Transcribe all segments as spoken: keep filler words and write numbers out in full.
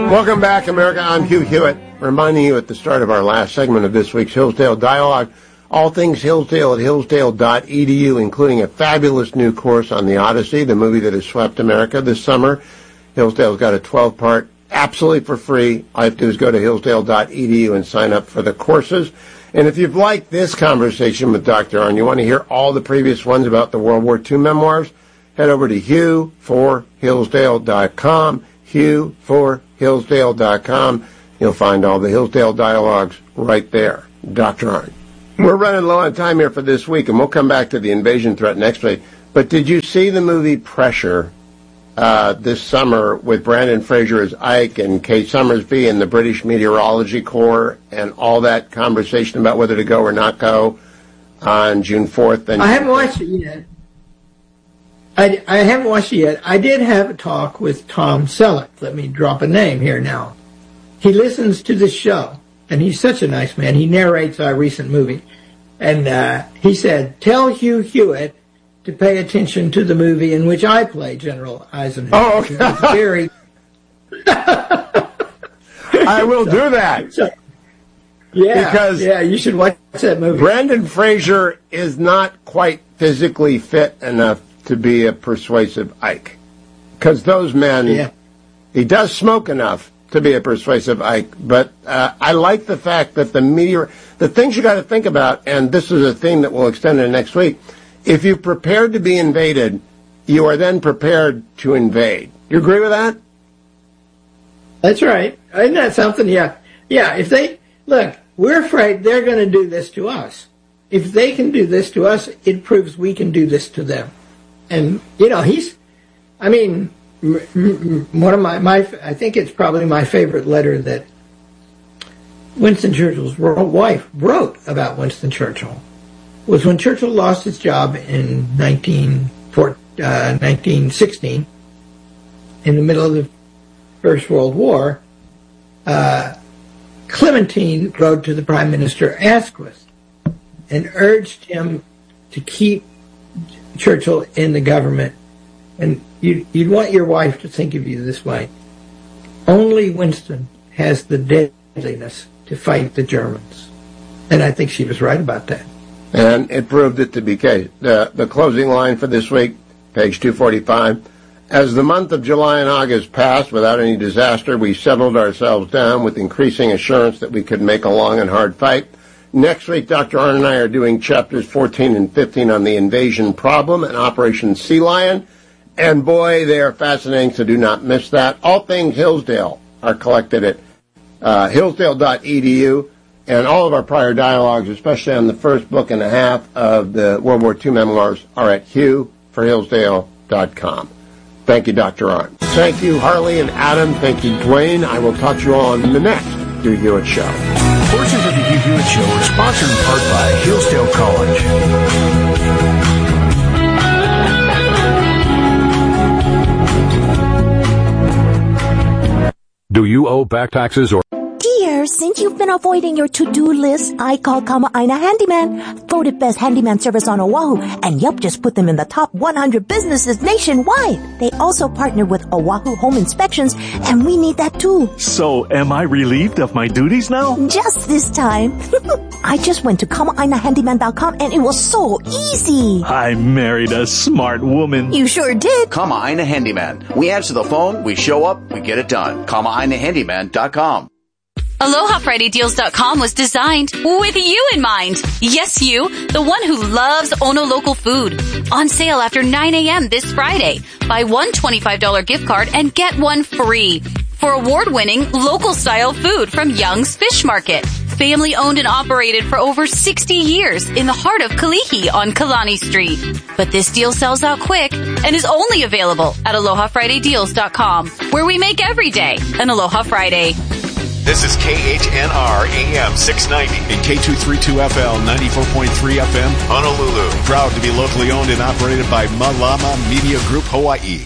Welcome back, America. I'm Hugh Hewitt, reminding you at the start of our last segment of this week's Hillsdale Dialogue, all things Hillsdale at hillsdale dot e d u, including a fabulous new course on the Odyssey, the movie that has swept America this summer. Hillsdale's got a twelve-part, absolutely for free. All you have to do is go to hillsdale dot e d u and sign up for the courses. And if you've liked this conversation with Doctor Arnn, you want to hear all the previous ones about the World War Two memoirs, head over to hugh for hillsdale dot com, hugh for hillsdale dot com. You'll find all the Hillsdale dialogues right there. Doctor Arnn. We're running low on time here for this week, and we'll come back to the invasion threat next week. But did you see the movie Pressure uh, this summer with Brandon Fraser as Ike and Kate Summersby and the British Meteorology Corps and all that conversation about whether to go or not go on June fourth? And I haven't watched it yet. I, I haven't watched it yet. I did have a talk with Tom Selleck. Let me drop a name here now. He listens to the show, and he's such a nice man. He narrates our recent movie. And uh, he said, tell Hugh Hewitt to pay attention to the movie in which I play General Eisenhower. Oh, okay. Very... I will so, do that. So, yeah, because yeah, you should watch that movie. Brandon Fraser is not quite physically fit enough to be a persuasive Ike. Because those men, yeah. He does smoke enough to be a persuasive Ike, but uh, I like the fact that the meteor, the things you got to think about, and this is a theme that we'll extend into next week, if you're prepared to be invaded, you are then prepared to invade. You agree with that? That's right. Isn't that something? Yeah. Yeah, if they, look, we're afraid they're going to do this to us. If they can do this to us, it proves we can do this to them. And, you know, he's, I mean, one of my, my, I think it's probably my favorite letter that Winston Churchill's wife wrote about Winston Churchill was when Churchill lost his job in nineteen sixteen, in the middle of the First World War. Uh, Clementine wrote to the Prime Minister Asquith and urged him to keep Churchill in the government. And you'd, you'd want your wife to think of you this way. Only Winston has the deadliness to fight the Germans. And I think she was right about that. And it proved it to be the case. The, the closing line for this week, page two forty-five. As the month of July and August passed without any disaster, we settled ourselves down with increasing assurance that we could make a long and hard fight. Next week, Doctor Arnn and I are doing chapters fourteen and fifteen on the invasion problem and Operation Sea Lion. And boy, they are fascinating, so do not miss that. All things Hillsdale are collected at uh, hillsdale dot e d u, and all of our prior dialogues, especially on the first book and a half of the World War Two memoirs, are at hugh for hillsdale dot com. Thank you, Doctor Arnn. Thank you, Harley and Adam. Thank you, Dwayne. I will talk to you all on the next Hugh Hewitt Show. Portions of the Hugh Hewitt Show are sponsored in part by Hillsdale College. Do you owe back taxes or... Dear, since you've been avoiding your to-do list, I called Kama'aina Handyman, voted best handyman service on Oahu, and Yelp just put them in the top one hundred businesses nationwide. They also partner with Oahu Home Inspections, and we need that too. So, am I relieved of my duties now? Just this time. I just went to Kama'aina Handyman dot com, and it was so easy. I married a smart woman. You sure did. Kama'aina Handyman. We answer the phone, we show up, we get it done. Kama'aina Handyman dot com. Aloha Friday Deals dot com was designed with you in mind. Yes, you, the one who loves Ono local food. On sale after nine a.m. this Friday. Buy one twenty-five dollars gift card and get one free. For award-winning, local-style food from Young's Fish Market. Family owned and operated for over sixty years in the heart of Kalihi on Kalani Street. But this deal sells out quick and is only available at Aloha Friday Deals dot com, where we make every day an Aloha Friday. This is K H N R A M six ninety and K two thirty-two F L ninety-four point three F M, Honolulu. Proud to be locally owned and operated by Malama Media Group Hawaii.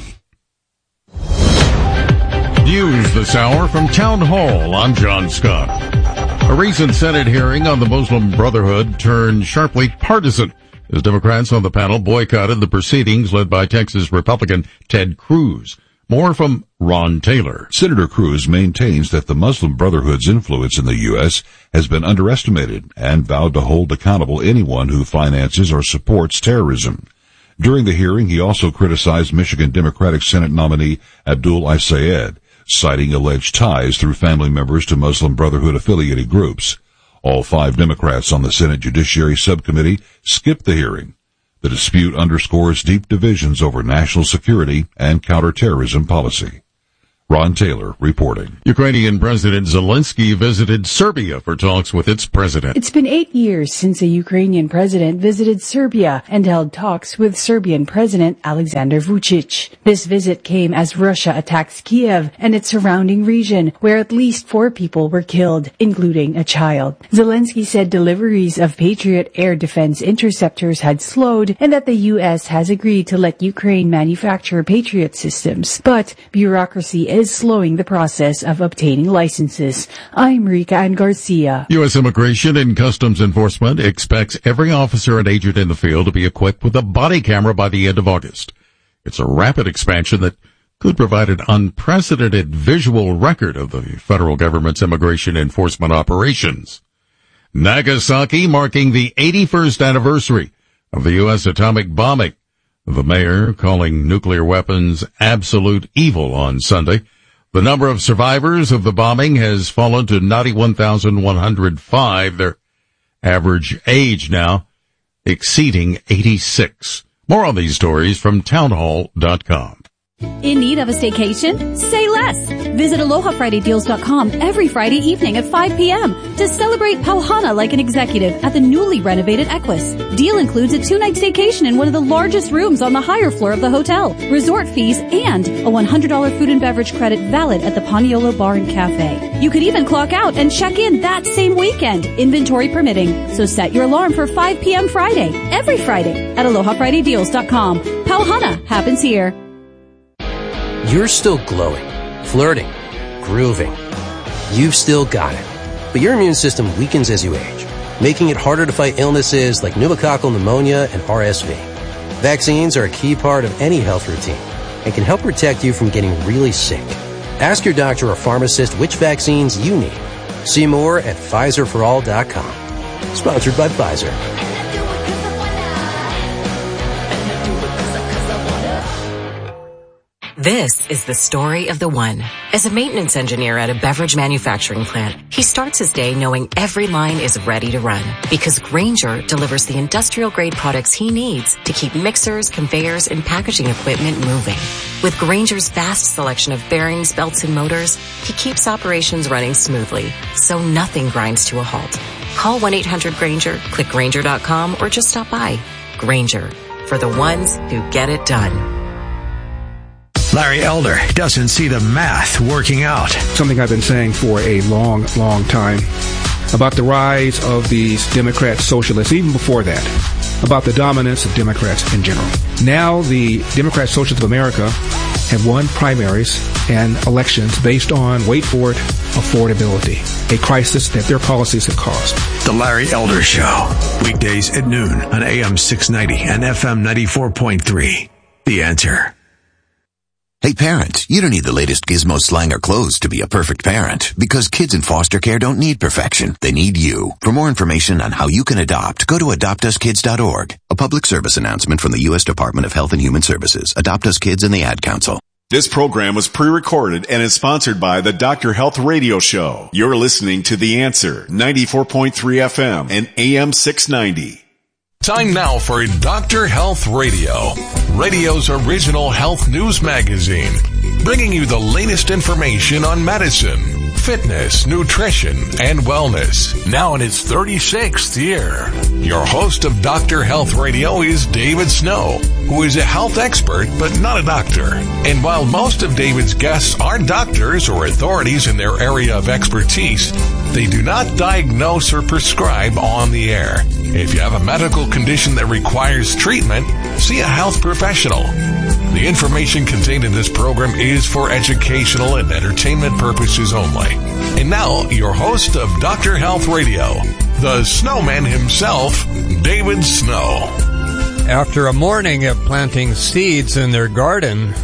News this hour from Town Hall. I'm John Scott. A recent Senate hearing on the Muslim Brotherhood turned sharply partisan as Democrats on the panel boycotted the proceedings led by Texas Republican Ted Cruz. More from Ron Taylor. Senator Cruz maintains that the Muslim Brotherhood's influence in the U S has been underestimated and vowed to hold accountable anyone who finances or supports terrorism. During the hearing, he also criticized Michigan Democratic Senate nominee Abdul Al-Sayed, citing alleged ties through family members to Muslim Brotherhood-affiliated groups. All five Democrats on the Senate Judiciary Subcommittee skipped the hearing. The dispute underscores deep divisions over national security and counterterrorism policy. Ron Taylor reporting. Ukrainian President Zelensky visited Serbia for talks with its president. It's been eight years since a Ukrainian president visited Serbia and held talks with Serbian President Alexander Vučić. This visit came as Russia attacked Kiev and its surrounding region, where at least four people were killed, including a child. Zelensky said deliveries of Patriot air defense interceptors had slowed and that the U S has agreed to let Ukraine manufacture Patriot systems. But bureaucracy is is slowing the process of obtaining licenses. I'm Rika Ann Garcia. U S Immigration and Customs Enforcement expects every officer and agent in the field to be equipped with a body camera by the end of August. It's a rapid expansion that could provide an unprecedented visual record of the federal government's immigration enforcement operations. Nagasaki marking the eighty-first anniversary of the U S atomic bombing. The mayor calling nuclear weapons absolute evil on Sunday. The number of survivors of the bombing has fallen to ninety-one thousand one hundred five. Their average age now exceeding eighty-six. More on these stories from townhall dot com. In need of a staycation? Say less. Visit aloha friday deals dot com every Friday evening at five p.m. to celebrate Pauhana like an executive at the newly renovated Equus. Deal includes a two-night staycation in one of the largest rooms on the higher floor of the hotel, resort fees, and a one hundred dollars food and beverage credit valid at the Paniolo Bar and Cafe. You could even clock out and check in that same weekend, inventory permitting. So set your alarm for five p.m. Friday, every Friday at aloha friday deals dot com. Pauhana happens here. You're still glowing, flirting, grooving. You've still got it. But your immune system weakens as you age, making it harder to fight illnesses like pneumococcal pneumonia and R S V. Vaccines are a key part of any health routine and can help protect you from getting really sick. Ask your doctor or pharmacist which vaccines you need. See more at Pfizer for all dot com. Sponsored by Pfizer. This is the story of the one. As a maintenance engineer at a beverage manufacturing plant, he starts his day knowing every line is ready to run because Grainger delivers the industrial-grade products he needs to keep mixers, conveyors, and packaging equipment moving. With Grainger's vast selection of bearings, belts, and motors, he keeps operations running smoothly, so nothing grinds to a halt. Call one eight hundred Grainger, click Grainger dot com, or just stop by. Grainger, for the ones who get it done. Larry Elder doesn't see the math working out. Something I've been saying for a long, long time about the rise of these Democrat socialists, even before that, about the dominance of Democrats in general. Now the Democrat Socialists of America have won primaries and elections based on, wait for it, affordability, a crisis that their policies have caused. The Larry Elder Show, weekdays at noon on A M six ninety and F M ninety-four point three. The Answer. Hey parents, you don't need the latest gizmo, slang, or clothes to be a perfect parent, because kids in foster care don't need perfection. They need you. For more information on how you can adopt, go to adopt us kids dot org. A public service announcement from the U S Department of Health and Human Services, Adopt Us Kids, and the Ad Council. This program was pre-recorded and is sponsored by the Doctor Health Radio Show. You're listening to The Answer, ninety-four point three F M and A M six ninety. Time now for Doctor Health Radio, radio's original health news magazine, bringing you the latest information on medicine, fitness, nutrition, and wellness. Now in its thirty-sixth year, your host of Doctor Health Radio is David Snow, who is a health expert but not a doctor. And while most of David's guests are doctors or authorities in their area of expertise, they do not diagnose or prescribe on the air. If you have a medical condition that requires treatment, see a health professional. The information contained in this program is for educational and entertainment purposes only. And now, your host of Doctor Health Radio, the snowman himself, David Snow. After a morning of planting seeds in their garden,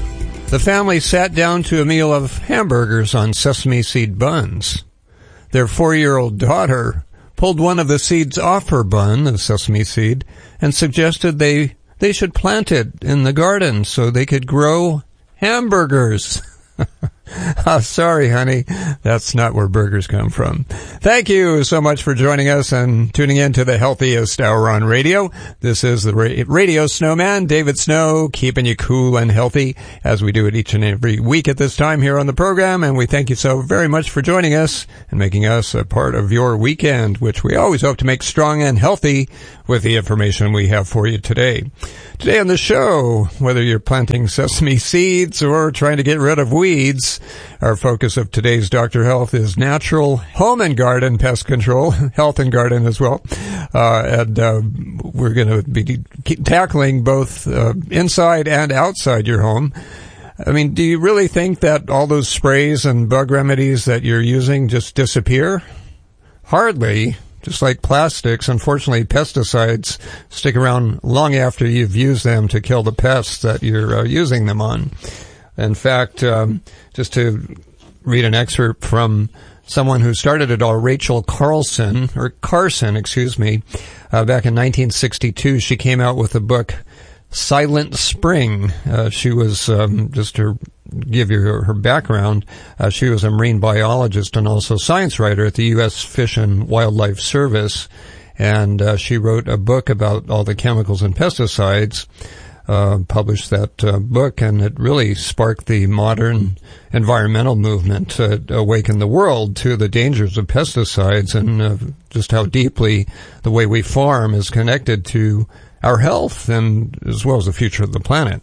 The family sat down to a meal of hamburgers on sesame seed buns. Their four-year-old daughter pulled one of the seeds off her bun, the sesame seed, and suggested they, they should plant it in the garden so they could grow hamburgers. Oh, sorry, honey. That's not where burgers come from. Thank you so much for joining us and tuning in to the healthiest hour on radio. This is the Radio Snowman, David Snow, keeping you cool and healthy as we do it each and every week at this time here on the program. And we thank you so very much for joining us and making us a part of your weekend, which we always hope to make strong and healthy with the information we have for you today. Today on the show, whether you're planting sesame seeds or trying to get rid of weeds, our focus of today's Doctor Health is natural home and garden pest control, health and garden as well. Uh, and uh, we're going to be tackling both uh, inside and outside your home. I mean, do you really think that all those sprays and bug remedies that you're using just disappear? Hardly. Just like plastics, unfortunately, pesticides stick around long after you've used them to kill the pests that you're uh, using them on. In fact, um, just to read an excerpt from someone who started it all, Rachel Carlson, or Carson, excuse me, uh, back in nineteen sixty-two, she came out with a book, Silent Spring. Uh, she was, um, just to give you her, her background, uh, she was a marine biologist and also science writer at the U S Fish and Wildlife Service, and uh, she wrote a book about all the chemicals and pesticides, uh, published that uh, book, and it really sparked the modern environmental movement to awaken the world to the dangers of pesticides and uh, just how deeply the way we farm is connected to our health and as well as the future of the planet.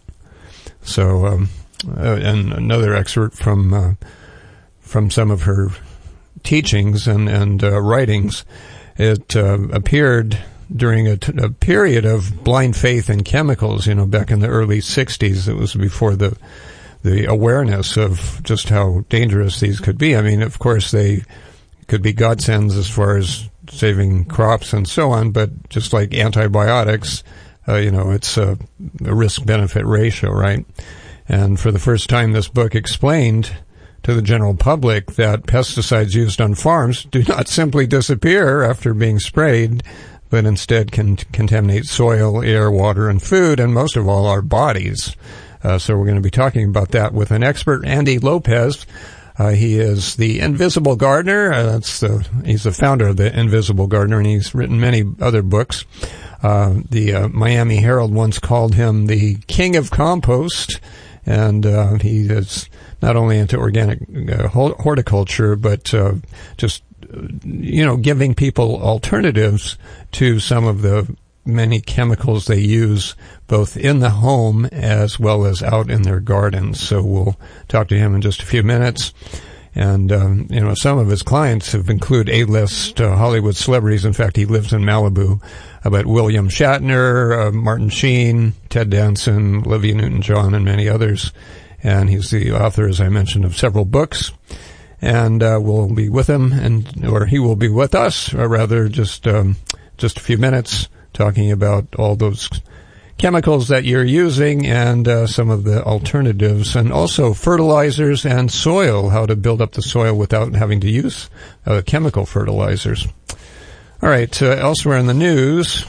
So, um, uh, and another excerpt from uh, from some of her teachings and and uh, writings. It uh, appeared during a, t- a period of blind faith in chemicals. You know, back in the early sixties, it was before the the awareness of just how dangerous these could be. I mean, of course, they could be godsends as far as saving crops and so on, but just like antibiotics, uh, you know, it's a, a risk-benefit ratio, right? And for the first time, this book explained to the general public that pesticides used on farms do not simply disappear after being sprayed, but instead can contaminate soil, air, water, and food, and most of all, our bodies. Uh, so we're going to be talking about that with an expert, Andy Lopez. Uh, he is the Invisible Gardener. Uh, that's the, he's the founder of the Invisible Gardener, and he's written many other books. Uh, the uh, Miami Herald once called him the King of Compost, and uh, he is not only into organic uh, horticulture, but uh, just, you know, giving people alternatives to some of the many chemicals they use both in the home as well as out in their gardens. So we'll talk to him in just a few minutes. And, um, you know, some of his clients have included A-list uh, Hollywood celebrities. In fact, he lives in Malibu. About William Shatner, uh, Martin Sheen, Ted Danson, Olivia Newton-John, and many others. And he's the author, as I mentioned, of several books. And uh, we'll be with him, and or he will be with us, or rather just um, just a few minutes, talking about all those chemicals that you're using and uh, some of the alternatives, and also fertilizers and soil, how to build up the soil without having to use uh, chemical fertilizers. All right, uh, elsewhere in the news,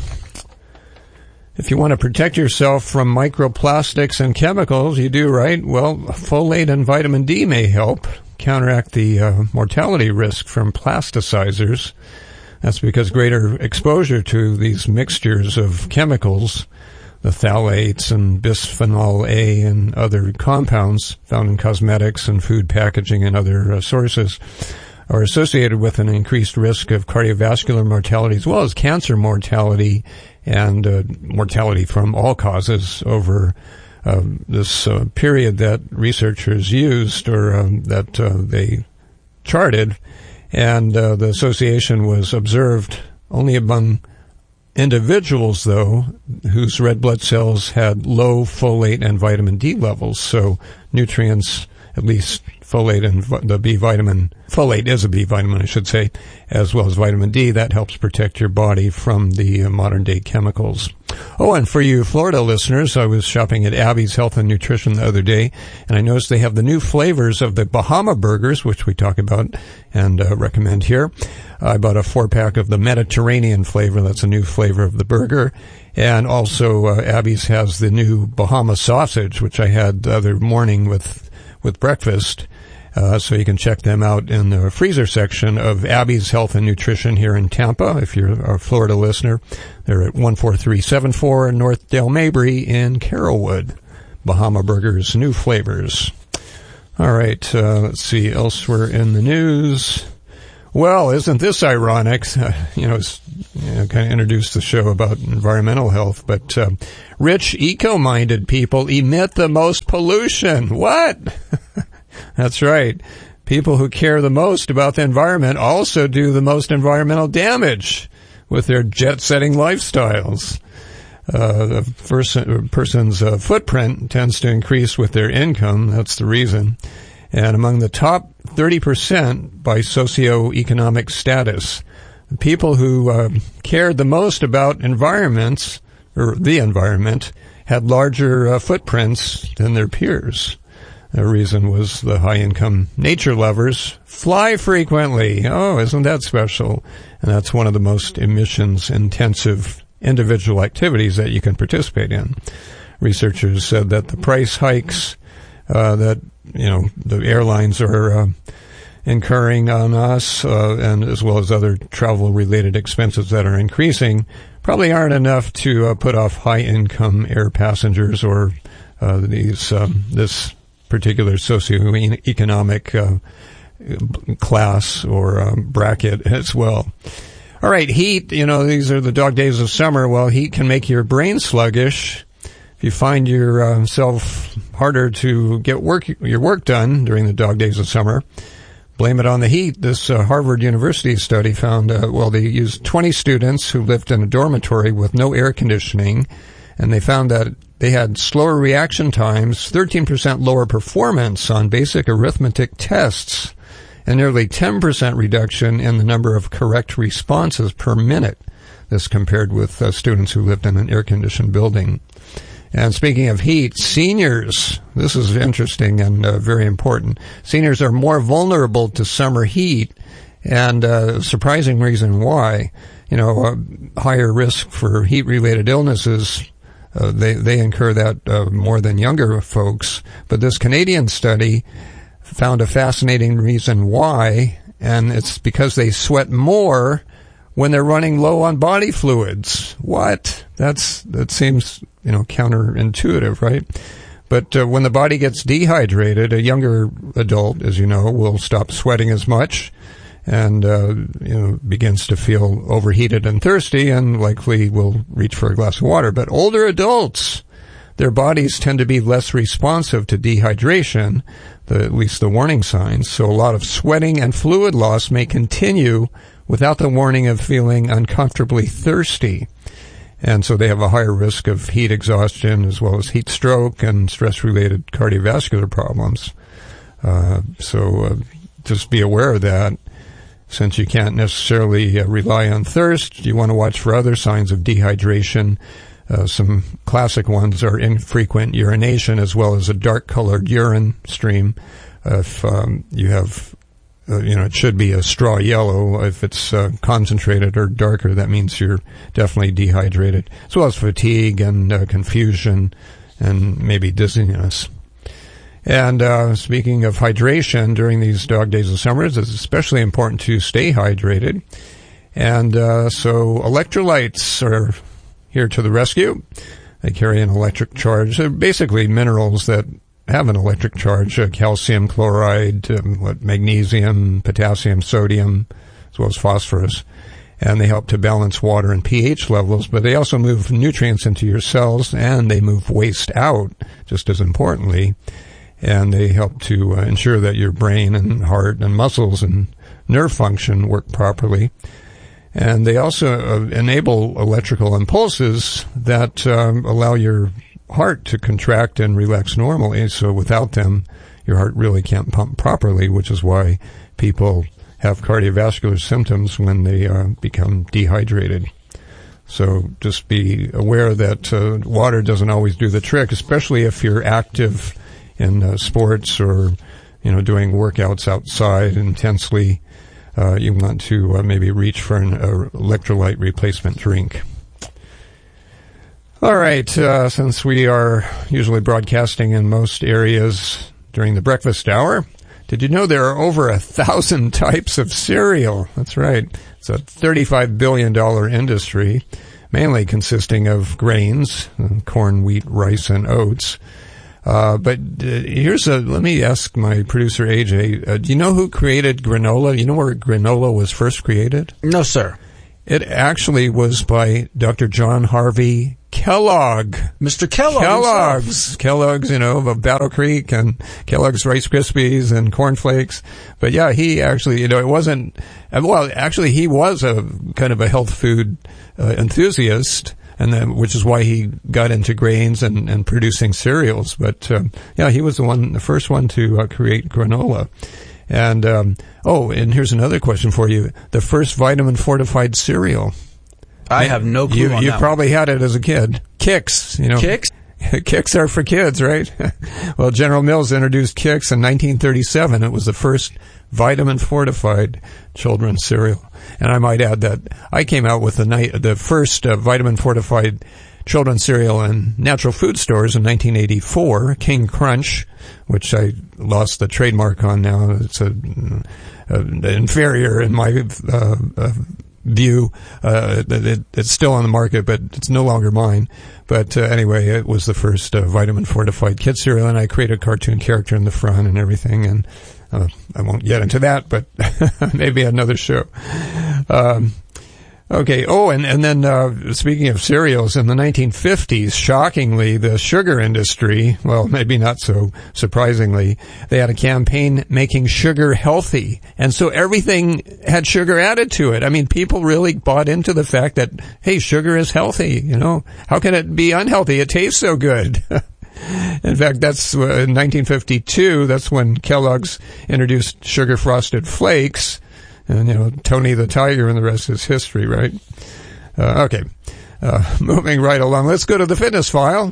if you want to protect yourself from microplastics and chemicals, you do, right? Well, folate and vitamin D may help counteract the uh, mortality risk from plasticizers. That's because greater exposure to these mixtures of chemicals, the phthalates and bisphenol A and other compounds found in cosmetics and food packaging and other uh, sources, are associated with an increased risk of cardiovascular mortality as well as cancer mortality and uh, mortality from all causes over uh, this uh, period that researchers used or um, that uh, they charted. And uh, the association was observed only among individuals, though, whose red blood cells had low folate and vitamin D levels. So nutrients, at least folate and vi- the B vitamin. Folate is a B vitamin, I should say, as well as vitamin D. That helps protect your body from the uh, modern day chemicals. Oh, and for you Florida listeners, I was shopping at Abby's Health and Nutrition the other day, and I noticed they have the new flavors of the Bahama burgers, which we talk about and uh, recommend here. I bought a four-pack of the Mediterranean flavor. That's a new flavor of the burger. And also uh, Abby's has the new Bahama sausage, which I had the other morning with with breakfast. Uh, so you can check them out in the freezer section of Abby's Health and Nutrition here in Tampa. If you're a Florida listener, they're at one four three seven four North Dale Mabry in Carrollwood. Bahama burgers, new flavors. All right, uh, let's see, elsewhere in the news. Well, isn't this ironic? Uh, you know, it's, you know, kind of introduced the show about environmental health, but uh, rich, eco-minded people emit the most pollution. What? That's right. People who care the most about the environment also do the most environmental damage with their jet-setting lifestyles. Uh, the person, person's uh, footprint tends to increase with their income. That's the reason. And among the top thirty percent by socioeconomic status, the people who uh, cared the most about environments, or the environment, had larger uh, footprints than their peers. The reason was the high-income nature lovers fly frequently. Oh, isn't that special? And that's one of the most emissions-intensive individual activities that you can participate in. Researchers said that the price hikes uh, that, you know, the airlines are uh, incurring on us, uh, and as well as other travel-related expenses that are increasing, probably aren't enough to uh, put off high-income air passengers or uh, these um, this particular socioeconomic uh, class or um, bracket as well. All right, heat, you know, these are the dog days of summer. Well, heat can make your brain sluggish. If you find yourself harder to get work your work done during the dog days of summer, blame it on the heat. This uh, Harvard University study found, uh, well, they used twenty students who lived in a dormitory with no air conditioning, and they found that they had slower reaction times, thirteen percent lower performance on basic arithmetic tests, and nearly ten percent reduction in the number of correct responses per minute. This compared with uh, students who lived in an air-conditioned building. And speaking of heat, seniors, this is interesting and uh, very important. Seniors are more vulnerable to summer heat, and uh, surprising reason why. You know, uh, higher risk for heat-related illnesses. Uh, they they incur that uh, more than younger folks. But this Canadian study found a fascinating reason why, and it's because they sweat more when they're running low on body fluids. What? That's that seems, you know, counterintuitive, right? But uh, when the body gets dehydrated, a younger adult, as you know, will stop sweating as much and, uh, you know, begins to feel overheated and thirsty and likely will reach for a glass of water. But older adults, their bodies tend to be less responsive to dehydration, the, at least the warning signs. So a lot of sweating and fluid loss may continue without the warning of feeling uncomfortably thirsty. And so they have a higher risk of heat exhaustion as well as heat stroke and stress-related cardiovascular problems. Uh, so uh, just be aware of that. Since you can't necessarily uh, rely on thirst, you want to watch for other signs of dehydration. Uh, some classic ones are infrequent urination as well as a dark-colored urine stream. If um, you have Uh, you know, it should be a straw yellow. If it's uh, concentrated or darker, that means you're definitely dehydrated, as well as fatigue and uh, confusion and maybe dizziness. And uh, speaking of hydration, during these dog days of summer, it's especially important to stay hydrated. And uh, so electrolytes are here to the rescue. They carry an electric charge. They're basically minerals that have an electric charge, uh, calcium chloride, um, what, magnesium, potassium, sodium, as well as phosphorus. And they help to balance water and pH levels, but they also move nutrients into your cells, and they move waste out, just as importantly. And they help to uh, ensure that your brain and heart and muscles and nerve function work properly. And they also uh, enable electrical impulses that um, allow your heart to contract and relax normally. So without them, your heart really can't pump properly, which is why people have cardiovascular symptoms when they uh, become dehydrated. So just be aware that uh, water doesn't always do the trick, especially if you're active in uh, sports or, you know, doing workouts outside intensely. Uh, you want to uh, maybe reach for an uh, electrolyte replacement drink. All right, uh, since we are usually broadcasting in most areas during the breakfast hour, did you know there are over a thousand types of cereal? That's right. It's a thirty-five billion dollars industry, mainly consisting of grains, corn, wheat, rice, and oats. Uh, but uh, here's a, let me ask my producer, A J, uh, do you know who created granola? You know where granola was first created? No, sir. It actually was by Doctor John Harvey Kellogg. Mister Kellogg. Kellogg's. Himself. Kellogg's, you know, of Battle Creek and Kellogg's Rice Krispies and Corn Flakes. But yeah, he actually, you know, it wasn't, well, actually he was a kind of a health food uh, enthusiast. And then, which is why he got into grains and, and producing cereals. But, um, yeah, he was the one, the first one to uh, create granola. And, um, oh, and here's another question for you. The first vitamin fortified cereal. I have no clue you, on you that. You probably had it as a kid. Kix, you know. Kix? Kix are for kids, right? Well, General Mills introduced Kix in nineteen thirty-seven. It was the first vitamin fortified children's cereal. And I might add that I came out with the night, the first uh, vitamin fortified children's cereal in natural food stores in nineteen eighty-four, King Crunch, which I lost the trademark on now. It's a, a inferior in my uh, uh, view. Uh, it, it's still on the market, but it's no longer mine. But uh, anyway, it was the first uh, vitamin fortified kid cereal, and I created a cartoon character in the front and everything. And uh, I won't get into that, but maybe another show. Um, Okay. Oh, and, and then, uh, speaking of cereals, in the nineteen fifties, shockingly, the sugar industry, well, maybe not so surprisingly, they had a campaign making sugar healthy. And so everything had sugar added to it. I mean, people really bought into the fact that, hey, sugar is healthy, you know? How can it be unhealthy? It tastes so good. In fact, that's uh, in nineteen fifty-two, that's when Kellogg's introduced sugar frosted flakes. And, you know, Tony the Tiger and the rest is history, right? Uh, okay. Uh, moving right along. Let's go to the fitness file.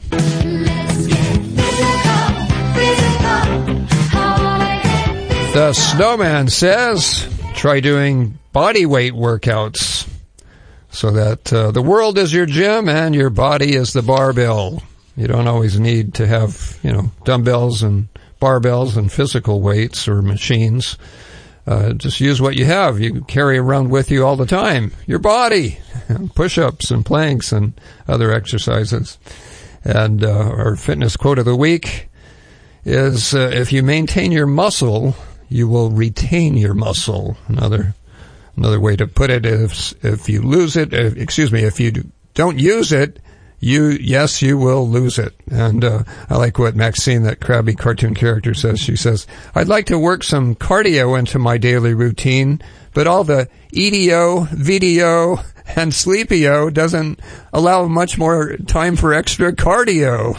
The Snowman says, try doing body weight workouts so that uh, the world is your gym and your body is the barbell. You don't always need to have, you know, dumbbells and barbells and physical weights or machines. Uh, just use what you have. You carry around with you all the time. Your body. Push-ups and planks and other exercises. And uh, our fitness quote of the week is, uh, if you maintain your muscle, you will retain your muscle. Another another way to put it is, if you lose it, uh, excuse me, if you don't use it, You, yes, you will lose it. And, uh, I like what Maxine, that crabby cartoon character, says. She says, I'd like to work some cardio into my daily routine, but all the E D O, V D O, and Sleepio doesn't allow much more time for extra cardio.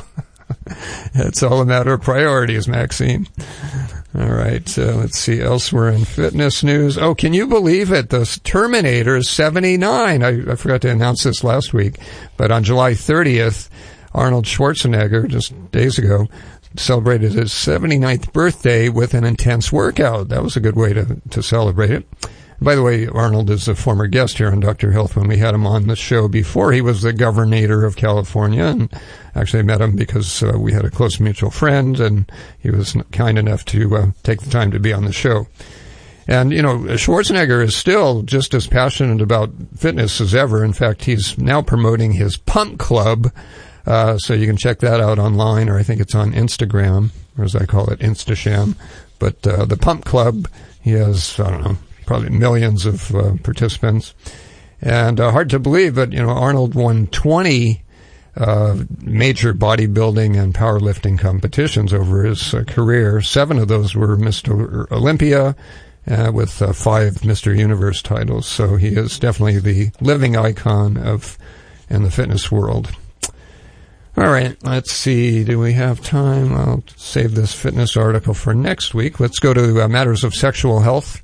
It's all a matter of priorities, Maxine. All right, uh, let's see, elsewhere in fitness news. Oh, can you believe it? The Terminator is seventy-nine. I, I forgot to announce this last week, but on July thirtieth, Arnold Schwarzenegger, just days ago, celebrated his seventy-ninth birthday with an intense workout. That was a good way to, to celebrate it. By the way, Arnold is a former guest here on Doctor Health when we had him on the show before. He was the governor of California, and actually met him because uh, we had a close mutual friend, and he was kind enough to uh, take the time to be on the show. And, you know, Schwarzenegger is still just as passionate about fitness as ever. In fact, he's now promoting his Pump Club, uh, so you can check that out online, or I think it's on Instagram, or as I call it, Instasham. But uh, the Pump Club, he has, I don't know, probably millions of uh, participants. And uh, hard to believe, but, you know, Arnold won twenty uh major bodybuilding and powerlifting competitions over his uh, career. Seven of those were Mister Olympia, uh, with uh, five Mister Universe titles. So he is definitely the living icon of in the fitness world. All right, let's see. Do we have time? I'll save this fitness article for next week. Let's go to uh, matters of sexual health.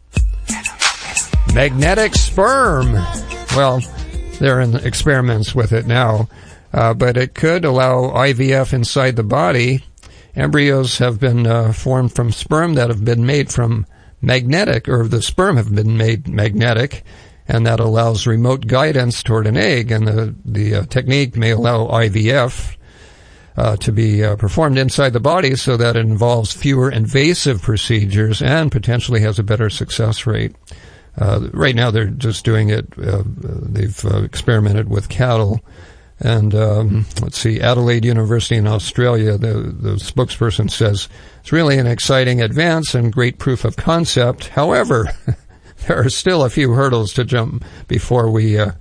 Magnetic sperm. Well, they're in experiments with it now, uh, but it could allow I V F inside the body. Embryos have been uh, formed from sperm that have been made from magnetic, or the sperm have been made magnetic, and that allows remote guidance toward an egg, and the, the uh, technique may allow I V F uh, to be uh, performed inside the body so that it involves fewer invasive procedures and potentially has a better success rate. Uh, right now they're just doing it, uh, they've uh, experimented with cattle. And um, let's see, Adelaide University in Australia, the, the spokesperson says, it's really an exciting advance and great proof of concept. However, there are still a few hurdles to jump before we, uh,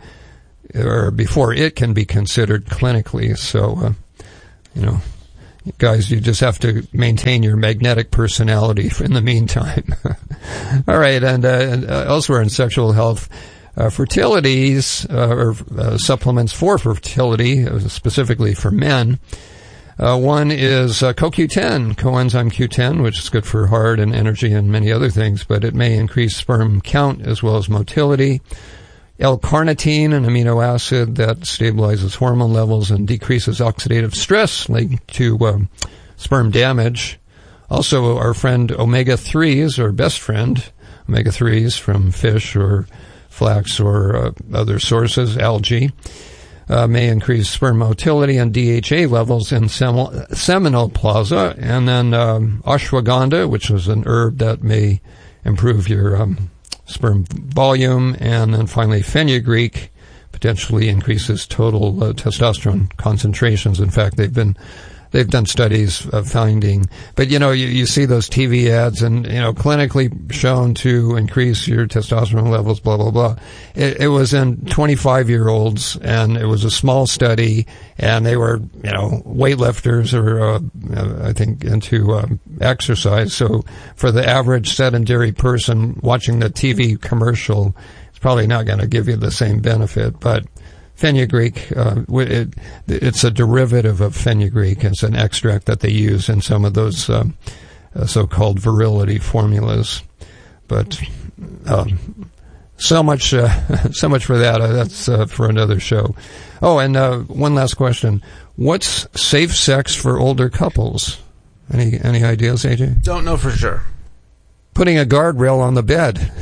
or before it can be considered clinically. So, uh, you know, guys, you just have to maintain your magnetic personality in the meantime. All right, and, uh, and uh, elsewhere in sexual health, Uh, fertilities, uh, or uh, supplements for fertility, uh, specifically for men. Uh, one is uh, Co Q ten, coenzyme Q ten, which is good for heart and energy and many other things, but it may increase sperm count as well as motility. L-carnitine, an amino acid that stabilizes hormone levels and decreases oxidative stress linked to um, sperm damage. Also, our friend omega threes, or best friend, omega threes from fish or flax or uh, other sources, algae, uh, may increase sperm motility and D H A levels in sem- seminal plaza. And then um, ashwagandha, which is an herb that may improve your um, sperm volume. And then finally, fenugreek potentially increases total uh, testosterone concentrations. In fact, they've been They've done studies of finding, but you know, you, you see those T V ads and, you know, clinically shown to increase your testosterone levels, blah, blah, blah. It, it was in twenty-five year olds and it was a small study and they were, you know, weightlifters or, uh, I think into, um, exercise. So for the average sedentary person watching the T V commercial, it's probably not going to give you the same benefit, but fenugreek, uh, it, it's a derivative of fenugreek. It's an extract that they use in some of those um, uh, so-called virility formulas. But um, so much, uh, so much for that. Uh, that's uh, for another show. Oh, and uh, one last question: what's safe sex for older couples? Any any ideas, A J? Don't know for sure. Putting a guardrail on the bed.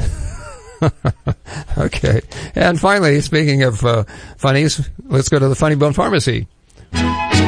Okay. And finally, speaking of uh, funnies, let's go to the Funny Bone Pharmacy. The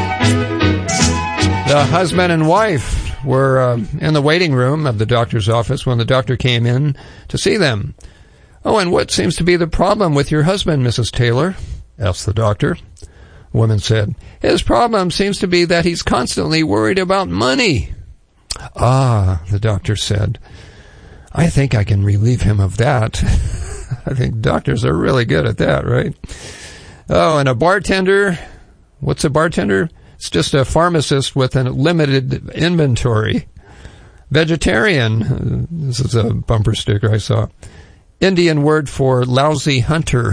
husband and wife were uh, in the waiting room of the doctor's office when the doctor came in to see them. Oh, and what seems to be the problem with your husband, Missus Taylor? Asked the doctor. The woman said, his problem seems to be that he's constantly worried about money. Ah, the doctor said, I think I can relieve him of that. I think doctors are really good at that, right? Oh, and a bartender. What's a bartender? It's just a pharmacist with a limited inventory. Vegetarian. This is a bumper sticker I saw. Indian word for lousy hunter.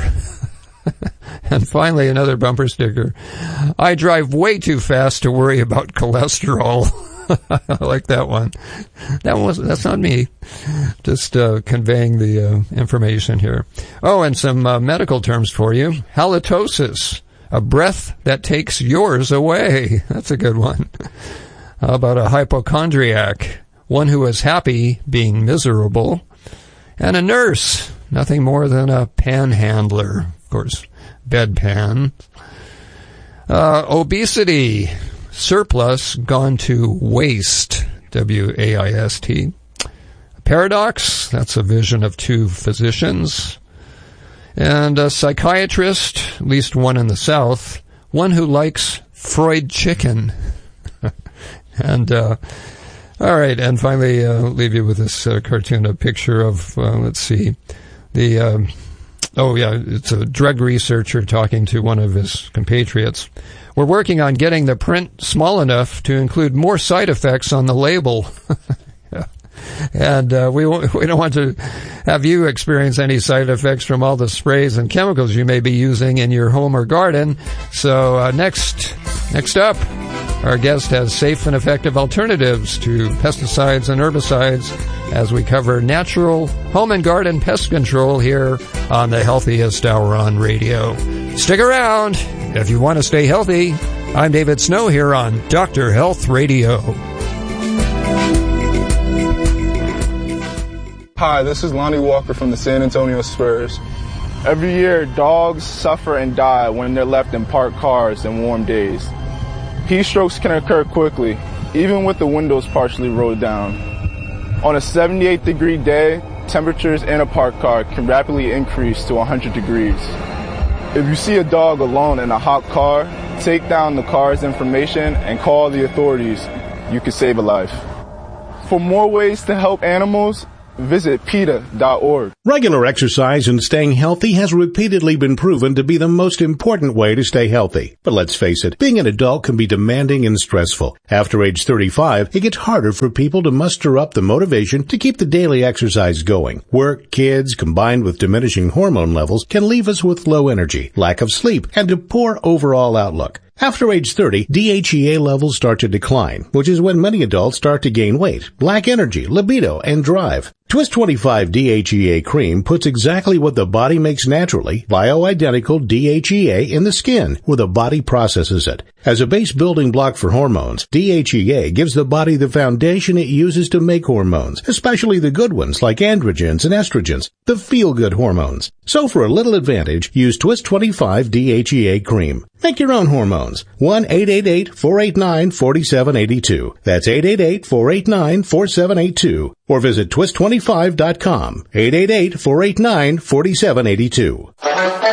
And finally, another bumper sticker. I drive way too fast to worry about cholesterol. I like that one. That was that's not me. Just uh, conveying the uh, information here. Oh, and some uh, medical terms for you. Halitosis, a breath that takes yours away. That's a good one. How about a hypochondriac, one who is happy being miserable. And a nurse, nothing more than a panhandler. Of course, bedpan. Uh, obesity. Surplus gone to waste, W A I S T. Paradox, that's a vision of two physicians. And a psychiatrist, at least one in the South, one who likes fried chicken. And, uh, all right, and finally, uh, I'll leave you with this uh, cartoon, a picture of, uh, let's see, the, um, oh yeah, it's a drug researcher talking to one of his compatriots. We're working on getting the print small enough to include more side effects on the label. Yeah. And uh, we we don't want to have you experience any side effects from all the sprays and chemicals you may be using in your home or garden. So uh, next Next up, our guest has safe and effective alternatives to pesticides and herbicides as we cover natural home and garden pest control here on the Healthiest Hour on radio. Stick around if you want to stay healthy. I'm David Snow here on Doctor Health Radio. Hi, this is Lonnie Walker from the San Antonio Spurs. Every year, dogs suffer and die when they're left in parked cars in warm days. Heat strokes can occur quickly, even with the windows partially rolled down. On a seventy-eight degree day, temperatures in a parked car can rapidly increase to one hundred degrees. If you see a dog alone in a hot car, take down the car's information and call the authorities. You could save a life. For more ways to help animals, visit PETA dot org. Regular exercise and staying healthy has repeatedly been proven to be the most important way to stay healthy. But let's face it, being an adult can be demanding and stressful. After age thirty-five, it gets harder for people to muster up the motivation to keep the daily exercise going. Work, kids, combined with diminishing hormone levels can leave us with low energy, lack of sleep, and a poor overall outlook. After age thirty, D H E A levels start to decline, which is when many adults start to gain weight, lack energy, libido, and drive. Twist twenty-five D H E A cream puts exactly what the body makes naturally, bioidentical D H E A in the skin, where the body processes it. As a base building block for hormones, D H E A gives the body the foundation it uses to make hormones, especially the good ones like androgens and estrogens, the feel-good hormones. So for a little advantage, use Twist twenty-five D H E A cream. Make your own hormones. one eight eight eight, four eight nine, four seven eight two. That's eight eight eight, four eight nine, four seven eight two. Or visit twist twenty-five dot com. eight eight eight, four eight nine, four seven eight two. All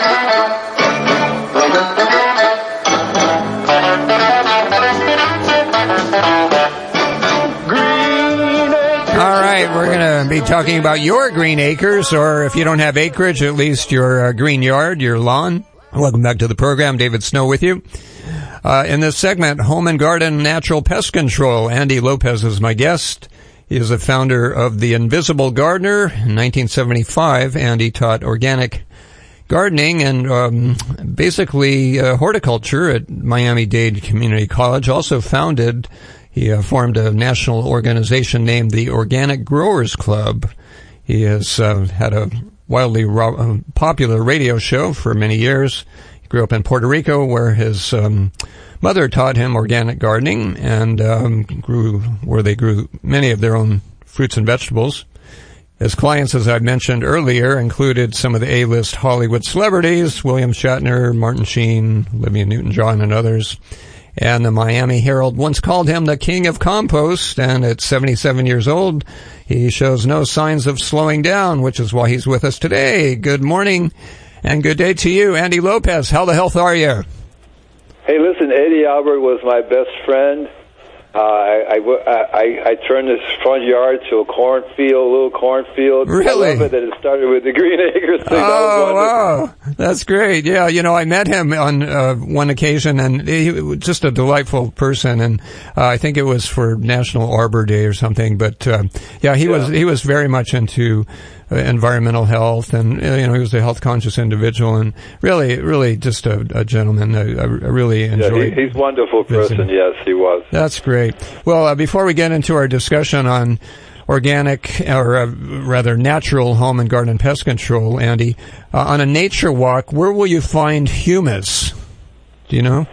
right, we're going to be talking about your green acres, or if you don't have acreage, at least your uh, green yard, your lawn. Welcome back to the program. David Snow with you. Uh, in this segment, Home and Garden Natural Pest Control. Andy Lopez is my guest. He is the founder of The Invisible Gardener. In nineteen seventy-five, Andy taught organic gardening and um, basically uh, horticulture at Miami-Dade Community College. Also founded, he uh, formed a national organization named the Organic Growers Club. He has uh, had a wildly ro- uh, popular radio show for many years. He grew up in Puerto Rico, where his um, mother taught him organic gardening, and um, grew where they grew many of their own fruits and vegetables. His clients, as I mentioned earlier, included some of the A-list Hollywood celebrities: William Shatner, Martin Sheen, Olivia Newton-John, and others. And the Miami Herald once called him the king of compost, and at seventy-seven years old, he shows no signs of slowing down, which is why he's with us today. Good morning and good day to you, Andy Lopez. How the health are you? Hey, listen, Eddie Albert was my best friend. Uh, I, I, I, I turned this front yard to a cornfield, a little cornfield. Really? I love it that it started with the Green Acres thing. Oh, wow. That's great. Yeah, you know, I met him on uh, one occasion, and he was just a delightful person, and uh, I think it was for National Arbor Day or something, but uh, yeah, he yeah. was he was very much into uh, environmental health, and uh, you know, he was a health-conscious individual, and really, really just a, a gentleman. I, I really enjoyed Yeah, he, he's a wonderful person, visiting. Yes, he was. That's great. Well, uh, before we get into our discussion on organic, or uh, rather natural home and garden pest control, Andy, uh, on a nature walk, where will you find humus? Do you know?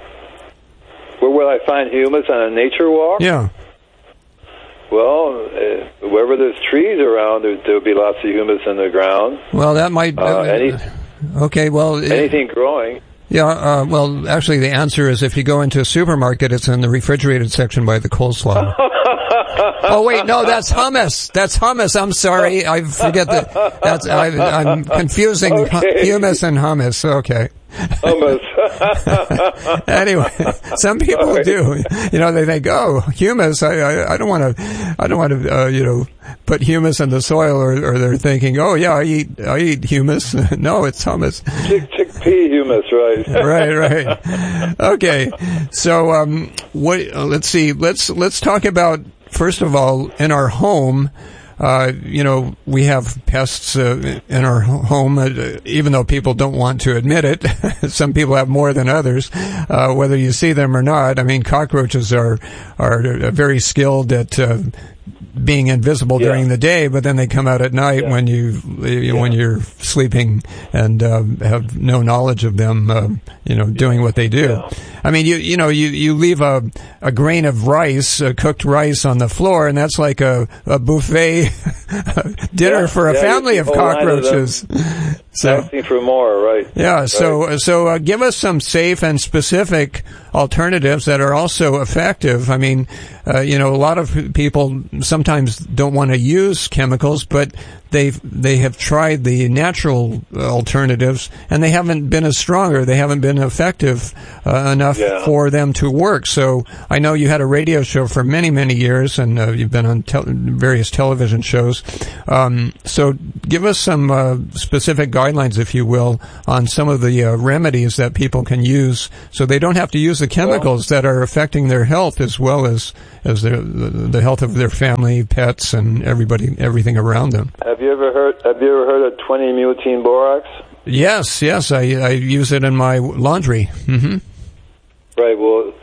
Where will I find humus on a nature walk? Yeah. Well, uh, wherever there's trees around, there, there'll be lots of humus in the ground. Well, that might... Uh, uh, any, okay, well... Anything it, growing. Yeah, uh, well, actually, the answer is if you go into a supermarket, it's in the refrigerated section by the coleslaw. Oh, wait, no, that's hummus. That's hummus. I'm sorry. I forget that. That's, I, I'm confusing okay. humus and hummus. Okay. Hummus. Anyway, some people right. do. You know, they think, oh, humus. I, I, I don't want to, I don't want to, uh, you know, put humus in the soil, or, or they're thinking, oh yeah, I eat, I eat humus. No, it's hummus. Chick, chickpea humus, right? Right, right. Okay. So, um, what, uh, let's see, let's, let's talk about, first of all, in our home, uh, you know, we have pests uh, in our home, uh, even though people don't want to admit it. Some people have more than others, uh, whether you see them or not. I mean, cockroaches are are very skilled at uh, being invisible yeah. during the day, but then they come out at night yeah. when you, you yeah. when you're sleeping and uh, have no knowledge of them, uh, you know, doing what they do. Yeah. I mean, you you know, you, you leave a a grain of rice, uh, cooked rice, on the floor, and that's like a, a buffet dinner yeah. for a yeah, family of cockroaches. So asking for more, right? Yeah. Right. So so uh, give us some safe and specific alternatives that are also effective. I mean, uh, you know, a lot of people sometimes don't want to use chemicals, but they've they have tried the natural alternatives, and they haven't been as stronger. They haven't been effective uh, enough yeah. for them to work. So I know you had a radio show for many, many years, and uh, you've been on te- various television shows. Um, so give us some uh, specific guidelines, if you will, on some of the uh, remedies that people can use, so they don't have to use the chemicals well, that are affecting their health as well as as their, the, the health of their family, pets, and everybody, everything around them. Have you ever heard? Have you ever heard of twenty mutine borax? Yes, yes, I, I use it in my laundry. Mm-hmm. Right. Well,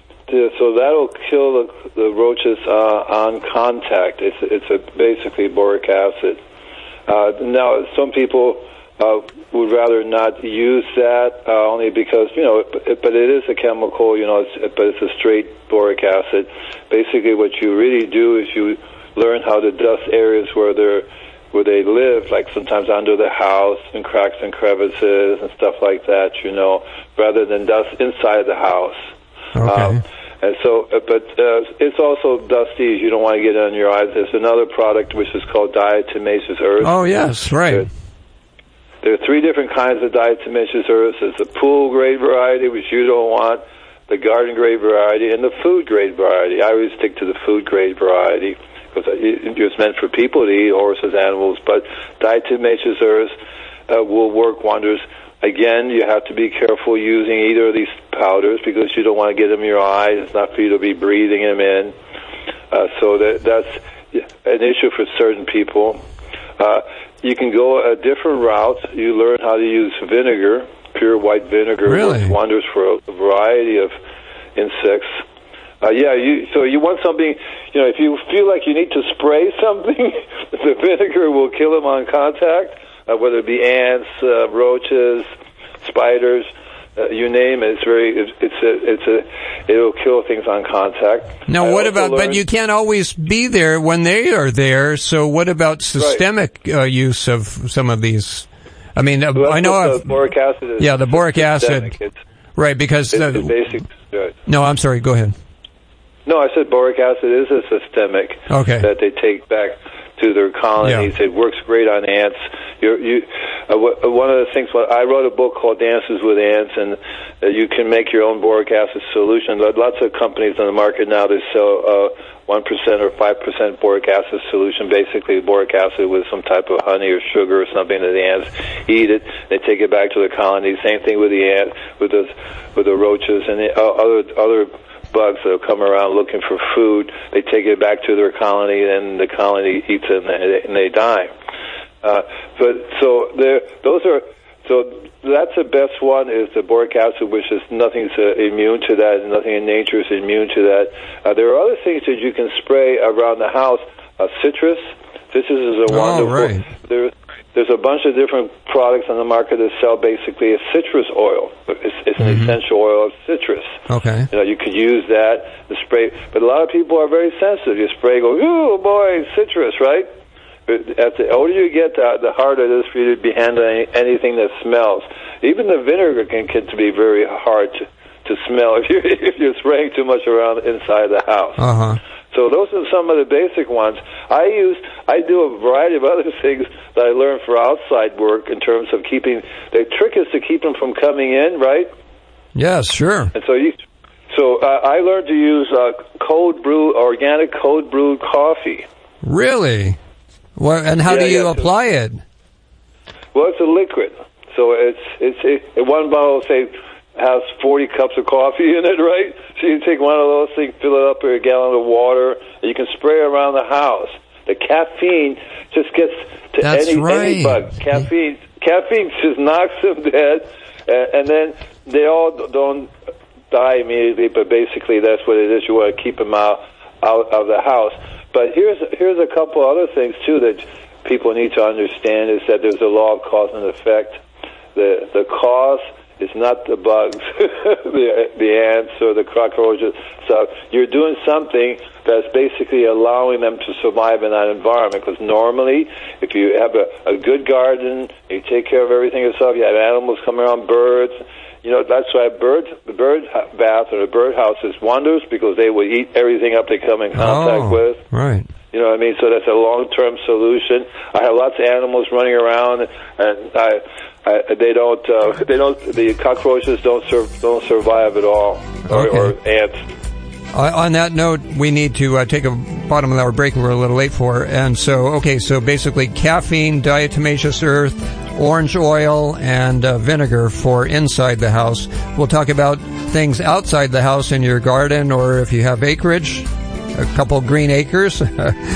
so that'll kill the, the roaches uh, on contact. It's it's a basically boric acid. Uh, now, some people uh, would rather not use that uh, only because you know, it, but it is a chemical. You know, it's, but it's a straight boric acid. Basically, what you really do is you learn how to dust areas where they're where they live, like sometimes under the house and cracks and crevices and stuff like that, you know, rather than dust inside the house. Okay. Um, and so, but uh, it's also dusty. You don't want to get it on your eyes. There's another product which is called diatomaceous earth. Oh, yes, right. There, there are three different kinds of diatomaceous earth. There's the pool-grade variety, which you don't want, the garden-grade variety, and the food-grade variety. I always stick to the food-grade variety, because it's meant for people to eat, horses, animals, but diatomaceous earth uh, will work wonders. Again, you have to be careful using either of these powders because you don't want to get them in your eyes. It's not for you to be breathing them in. Uh, so that, that's an issue for certain people. Uh, you can go a different route. You learn how to use vinegar, pure white vinegar. Really? Works wonders for a variety of insects. Uh, yeah, you, so you want something, you know, if you feel like you need to spray something, the vinegar will kill them on contact, uh, whether it be ants, uh, roaches, spiders, uh, you name it. It's very, it's, it's a, it's a, it'll kill things on contact. Now, I what about, learned, but you can't always be there when they are there, so what about systemic right. uh, use of some of these? I mean, uh, well, I know... The boric acid is yeah, the boric acid. It's, right, because... It's, uh, it's basic. Right. No, I'm sorry, go ahead. No, I said boric acid is a systemic okay. that they take back to their colonies. Yeah. It works great on ants. You're, you, uh, w- one of the things, well, I wrote a book called Dances with Ants, and uh, you can make your own boric acid solution. Lots of companies on the market now, they sell uh, one percent or five percent boric acid solution, basically boric acid with some type of honey or sugar or something that the ants eat it. They take it back to the colony. Same thing with the ant, with the, with the roaches and the, uh, other other bugs that will come around looking for food. They take it back to their colony, and the colony eats it, and they, and they die. Uh, but so there, those are so that's the best one is the boric acid, which is nothing's uh, immune to that, and nothing in nature is immune to that. Uh, there are other things that you can spray around the house. Uh, citrus, citrus is a oh, wonderful. Right. There, There's a bunch of different products on the market that sell basically a citrus oil. It's, it's mm-hmm. an essential oil of citrus. Okay. You know, you could use that to spray, but a lot of people are very sensitive. You spray, go, oh boy, citrus, right? But as the older you get, the, the harder it is for you to be handling anything that smells. Even the vinegar can get to be very hard to, to smell if you if you're spraying too much around inside the house. Uh huh. So those are some of the basic ones. I use, I do a variety of other things that I learned for outside work in terms of keeping, the trick is to keep them from coming in, right? Yes, sure. And so you, so uh, I learned to use uh, cold brew, organic cold brewed coffee. Really? Well, and how yeah, do you yeah, apply it? Well, it's a liquid. So it's, it's, it, one bottle, say, has forty cups of coffee in it, right? So you take one of those things, fill it up with a gallon of water, and you can spray around the house. The caffeine just gets to That's any, right. any bug. Caffeine, caffeine just knocks them dead, and, and then they all don't die immediately, but basically that's what it is. You want to keep them out, out of the house. But here's here's a couple other things, too, that people need to understand, is that there's a law of cause and effect. The the cause is not the bugs, the, the ants or the cockroaches. So you're doing something that's basically allowing them to survive in that environment. Because normally, if you have a, a good garden, you take care of everything yourself, you have animals coming around, birds. You know, that's why bird, the bird bath or the bird house is wonders, because they will eat everything up they come in contact oh, with. Right. You know what I mean? So that's a long-term solution. I have lots of animals running around, and I, I, they don't, uh, they don't, the cockroaches don't sur- don't survive at all, or, Okay. or ants. Uh, on that note, we need to uh, take a bottom of the hour break we're a little late for. And so, okay, so basically caffeine, diatomaceous earth, orange oil, and uh, vinegar for inside the house. We'll talk about things outside the house in your garden, or if you have acreage, a couple green acres.